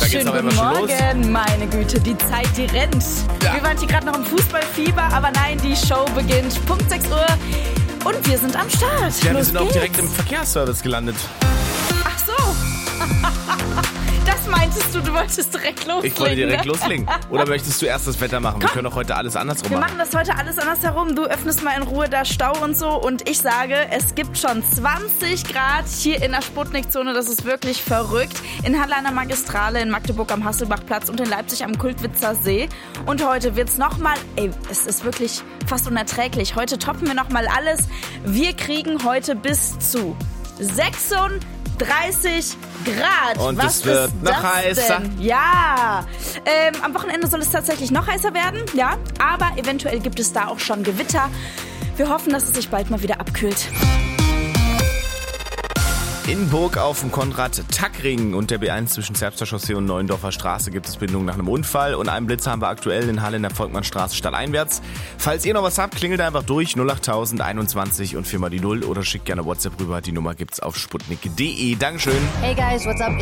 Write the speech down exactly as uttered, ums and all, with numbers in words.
geht's Schönen aber immer guten schon los. Morgen, meine Güte, die Zeit, die rennt. Ja. Wir waren hier gerade noch im Fußballfieber, aber nein, die Show beginnt. Punkt sechs Uhr und wir sind am Start. Ja, wir Los sind auch geht's. direkt im Verkehrsservice gelandet. Ach so. Das meintest du, du wolltest direkt loslegen. Ich wollte direkt ne? loslegen. Oder möchtest du erst das Wetter machen? Wir können auch heute alles andersrum Wir machen. machen das heute alles andersherum. Du öffnest mal in Ruhe da Stau und so. Und ich sage, es gibt schon zwanzig Grad hier in der Sputnik-Zone. Das ist wirklich verrückt. In Halle an der Magistrale, in Magdeburg am Hasselbachplatz und in Leipzig am Kultwitzer See. Und heute wird's nochmal, ey, es ist wirklich fast unerträglich. Heute toppen wir nochmal alles. Wir kriegen heute bis zu sechsunddreißig Grad. Und Was es wird ist noch das heißer. Denn? Ja. Ähm, am Wochenende soll es tatsächlich noch heißer werden, ja. Aber eventuell gibt es da auch schon Gewitter. Wir hoffen, dass es sich bald mal wieder abkühlt. In Burg auf dem Konrad-Tackring und der B eins zwischen Zerbster Chaussee und Neuendorfer Straße gibt es Bindung nach einem Unfall. Und einen Blitzer haben wir aktuell in Halle in der Volkmannstraße stadteinwärts. Falls ihr noch was habt, klingelt einfach durch null acht tausend einundzwanzig und viermal die null oder schickt gerne WhatsApp rüber. Die Nummer gibt's auf sputnik punkt de. Dankeschön. Hey guys, what's up?